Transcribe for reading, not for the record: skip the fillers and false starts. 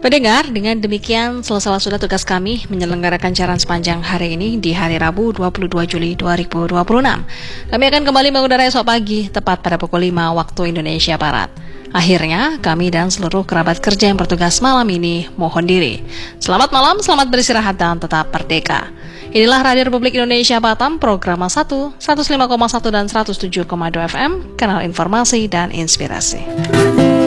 Pendengar, dengan demikian selesai sudah tugas kami menyelenggarakan siaran sepanjang hari ini di hari Rabu 22 Juli 2026. Kami akan kembali mengudara esok pagi tepat pada pukul 5 waktu Indonesia Barat. Akhirnya, kami dan seluruh kerabat kerja yang bertugas malam ini mohon diri. Selamat malam, selamat beristirahat dan tetap merdeka. Inilah Radio Republik Indonesia Batam, program 1, 105,1 dan 107,2 FM, kanal informasi dan inspirasi.